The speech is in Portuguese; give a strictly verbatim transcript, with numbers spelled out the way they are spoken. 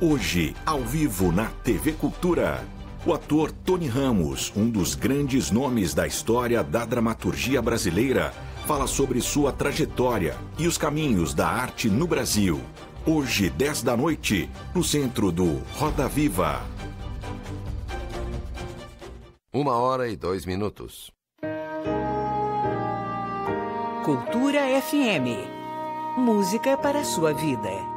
Hoje, ao vivo na T V Cultura. O ator Tony Ramos, um dos grandes nomes da história da dramaturgia brasileira, fala sobre sua trajetória e os caminhos da arte no Brasil. Hoje, dez da noite, no centro do Roda Viva. Uma hora e dois minutos. Cultura F M. Música para a sua vida.